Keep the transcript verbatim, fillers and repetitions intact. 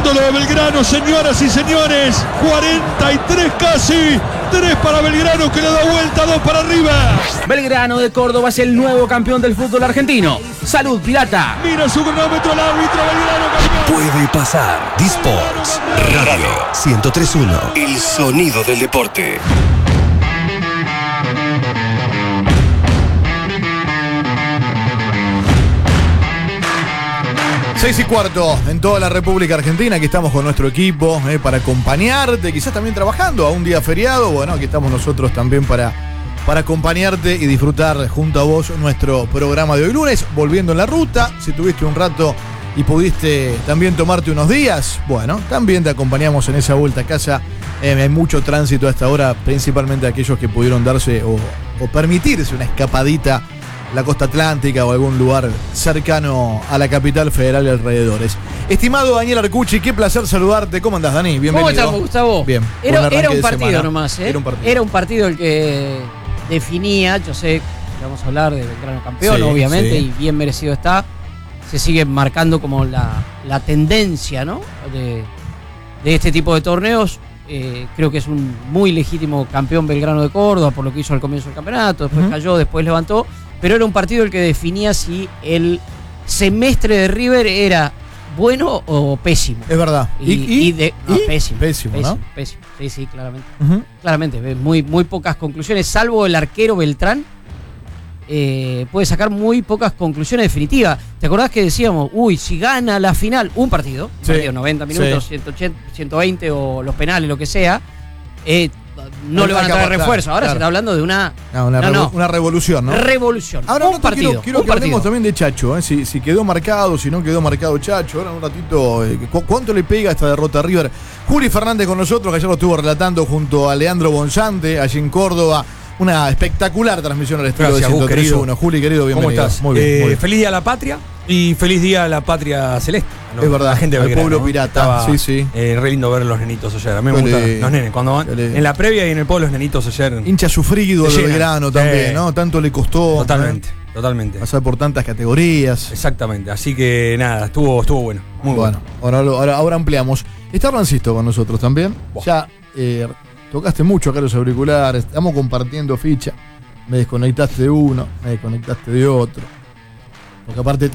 ídolo de Belgrano, señoras y señores. cuarenta y tres casi. tres para Belgrano que le da vuelta, dos para arriba. Belgrano de Córdoba es el nuevo campeón del fútbol argentino. Salud, Pirata. Mira su cronómetro el árbitro, Belgrano campeón. Puede pasar. D-Sports Radio ciento tres punto uno. El sonido del deporte. Seis y cuarto en toda la República Argentina. Aquí estamos con nuestro equipo eh, para acompañarte, quizás también trabajando a un día feriado. Bueno, aquí estamos nosotros también para, para acompañarte y disfrutar junto a vos nuestro programa de hoy lunes. Volviendo en la ruta, si tuviste un rato y pudiste también tomarte unos días, bueno, también te acompañamos en esa vuelta a casa. Eh, hay mucho tránsito a esta hora, principalmente aquellos que pudieron darse o, o permitirse una escapadita la costa atlántica o algún lugar cercano a la capital federal y alrededores. Estimado Daniel Arcucci, qué placer saludarte. ¿Cómo andás, Dani? Bienvenido. ¿Cómo estamos, Gustavo? Bien. Era, era un partido semana. nomás, ¿eh? Era un partido. Era un partido el que definía, yo sé que vamos a hablar de Belgrano campeón, Sí, obviamente, sí. y bien merecido está. Se sigue marcando como la, la tendencia, ¿no? De, de este tipo de torneos. Eh, creo que es un muy legítimo campeón Belgrano de Córdoba por lo que hizo al comienzo del campeonato. Después Uh-huh. cayó, después levantó. Pero era un partido el que definía si el semestre de River era bueno o pésimo. Es verdad. Y, y de, no, y pésimo, pésimo, pésimo, ¿no? pésimo. Sí, sí, claramente. Uh-huh. Claramente, muy, muy pocas conclusiones, salvo el arquero Beltrán. Eh, puede sacar muy pocas conclusiones definitivas. ¿Te acordás que decíamos, uy, si gana la final, un partido, un Sí. partido noventa minutos, Sí. ciento ochenta, ciento veinte o los penales, lo que sea, eh, no, No le van a acaba, traer claro, refuerzo. Ahora claro. se está hablando de una, No, una, no, revo- no. una revolución, ¿no? revolución. Ahora un no, partido, quiero, quiero un que hablemos partido. también de Chacho, ¿eh? si, si quedó marcado, si no quedó marcado Chacho. Ahora en un ratito, eh, ¿cu- ¿cuánto le pega esta derrota a River? Juli Fernández con nosotros, que ayer lo estuvo relatando junto a Leandro Bonzante, allí en Córdoba. Una espectacular transmisión al estilo Gracias, de Gus, ciento tres punto uno. querido. Juli, querido, bienvenido. ¿Cómo estás? Muy bien, Eh, muy bien. Feliz día a la patria y feliz día a la patria celeste. ¿no? Es verdad, la gente de al Belgrano, pueblo ¿no? pirata, Estaba, sí, sí. Eh, re lindo ver los nenitos ayer. A mí me Qué gustan lindo. los nenes. Cuando van Qué lindo. en la previa y en el pueblo, los nenitos ayer. Hincha sufrido Te de llenan. Belgrano también, Sí. ¿no? Tanto le costó. Totalmente, ¿eh? totalmente. Pasar por tantas categorías. Exactamente. Así que nada, estuvo, estuvo bueno. Muy bueno. Bueno, ahora, lo- ahora, ahora ampliamos. Está Rancisto con nosotros también. Buah. Ya eh, tocaste mucho acá los auriculares. Estamos compartiendo ficha. Me desconectaste de uno, me desconectaste de otro. Porque aparte